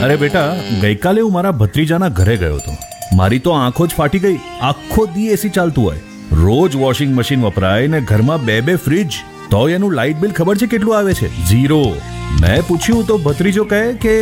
અરે બેટા, ગઈકાલે હું મારા ભત્રીજાના ઘરે ગયો હતો. મારી તો આંખો જ ફાટી ગઈ. આખો દી એસી ચાલતું હોય, રોજ વોશિંગ મશીન વપરાય ને ઘરમાં બે બે ફ્રીજ, તોય એનું લાઇટ બિલ ખબર છે કેટલું આવે છે? ઝીરો. મેં પૂછ્યું તો ભત્રીજો કહે કે